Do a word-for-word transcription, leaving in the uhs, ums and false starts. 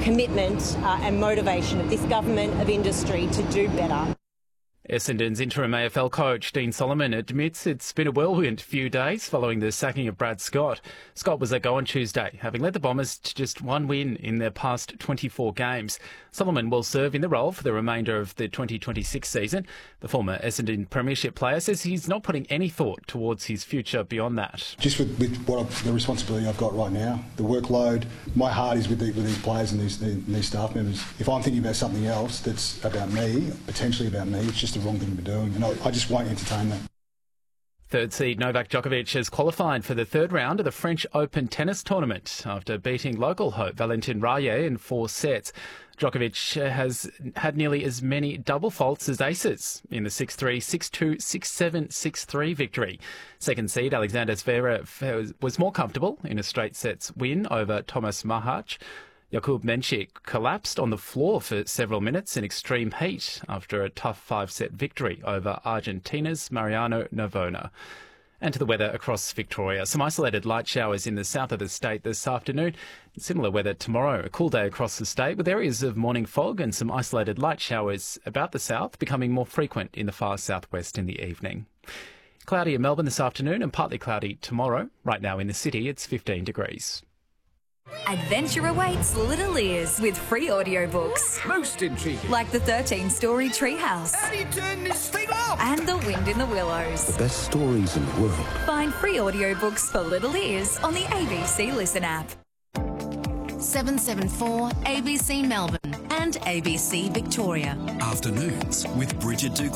commitment uh, and motivation of this government, of industry, to do better. Essendon's interim A F L coach Dean Solomon admits it's been a whirlwind few days following the sacking of Brad Scott. Scott was let go on Tuesday, having led the Bombers to just one win in their past twenty-four games. Solomon will serve in the role for the remainder of the twenty twenty-six season. The former Essendon Premiership player says he's not putting any thought towards his future beyond that. Just with, with what I've, the responsibility I've got right now, the workload, my heart is with, the, with these players and these, these, these staff members. If I'm thinking about something else that's about me, potentially about me, it's just the wrong thing to be doing, and I, I just won't entertain that. Third seed Novak Djokovic has qualified for the third round of the French Open tennis tournament after beating local hope Valentin Raye in four sets. Djokovic has had nearly as many double faults as aces in the six three, six two, six seven, six three victory. Second seed Alexander Zverev was more comfortable in a straight sets win over Thomas Mahach. Jakub Menchik collapsed on the floor for several minutes in extreme heat after a tough five-set victory over Argentina's Mariano Navona. And to the weather across Victoria. Some isolated light showers in the south of the state this afternoon. Similar weather tomorrow. A cool day across the state with areas of morning fog and some isolated light showers about the south, becoming more frequent in the far southwest in the evening. Cloudy in Melbourne this afternoon and partly cloudy tomorrow. Right now in the city, it's fifteen degrees. Adventure awaits Little Ears with free audiobooks. Most intriguing. Like the thirteen-story Treehouse. How do you turn this thing off? And The Wind in the Willows. The best stories in the world. Find free audiobooks for Little Ears on the A B C Listen app. seven seven four A B C Melbourne and A B C Victoria. Afternoons with Bridget Duke.